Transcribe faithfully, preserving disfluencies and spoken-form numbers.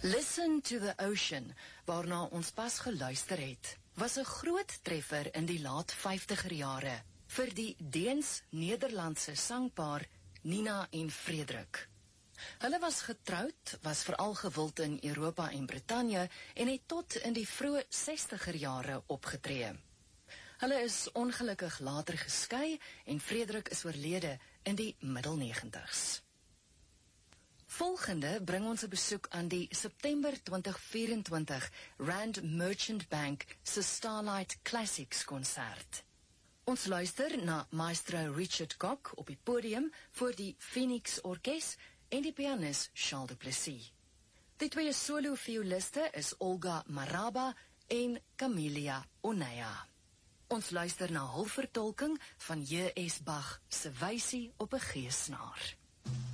Listen to the Ocean, waarna ons pas geluister het, was 'n groot treffer in die laat vyftiger jare vir die Deens-Nederlandse sangpaar Nina en Frederik. Hulle was getroud, was veral gewild in Europa en Brittanje en het tot in die vroeë sestiger jare opgetree. Hulle is ongelukkig later geskei en Frederik is oorlede in die middelnegentigs. Volgende bring ons 'n besoek aan die September twintig vyf-en-twintig Rand Merchant Bank se Starlight Classics konsert. Ons luister na maestro Richard Kok op die podium voor die Phoenix Orkes en die pianis Charles du Plessis. Die twee solo-violiste is Olga Maraba en Camelia Oneya. Ons luister na hul vertolking van J S Bach se Wysie op 'n G-snaar.